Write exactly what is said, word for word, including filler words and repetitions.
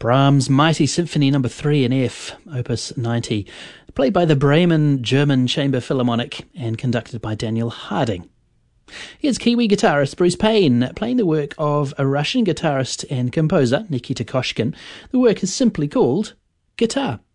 Brahms' Mighty Symphony Number three in F, Opus ninety, played by the Bremen German Chamber Philharmonic and conducted by Daniel Harding. Here's Kiwi guitarist Bruce Payne playing the work of a Russian guitarist and composer, Nikita Koshkin. The work is simply called Guitar.